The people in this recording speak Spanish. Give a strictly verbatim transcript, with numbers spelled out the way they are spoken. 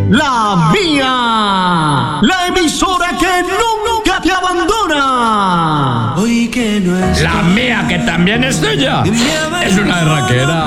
La Mía, la emisora que nunca te abandona. Hoy que no es La mía, que también es tuya, es una raquera.